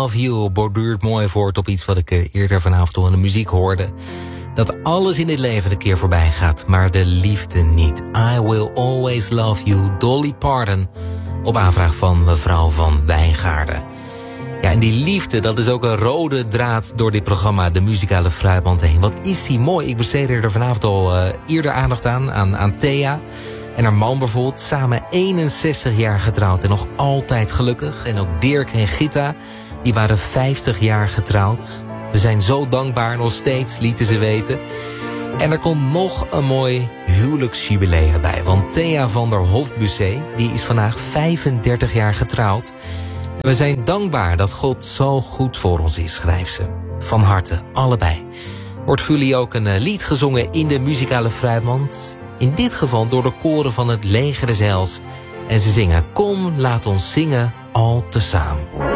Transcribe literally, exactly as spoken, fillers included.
love you borduurt mooi voort op iets wat ik uh, eerder vanavond al in de muziek hoorde. Dat alles in dit leven een keer voorbij gaat, maar de liefde niet. I will always love you, Dolly Parton. Op aanvraag van mevrouw van Wijngaarden. Ja, en die liefde, dat is ook een rode draad door dit programma, de muzikale fruitmand heen. Wat is die mooi. Ik besteedde er vanavond al uh, eerder aandacht aan, aan, aan Thea. En haar man bijvoorbeeld, samen eenenzestig jaar getrouwd en nog altijd gelukkig. En ook Dirk en Gitta, die waren vijftig jaar getrouwd. We zijn zo dankbaar, nog steeds, lieten ze weten. En er komt nog een mooi huwelijksjubileum bij. Want Thea van der Hofbussé, die is vandaag vijfendertig jaar getrouwd. En we zijn dankbaar dat God zo goed voor ons is, schrijft ze. Van harte, allebei. Wordt voor jullie ook een lied gezongen in de muzikale fruitmand. In dit geval door de koren van het Leger des Heils. En ze zingen, kom, laat ons zingen, al tezamen.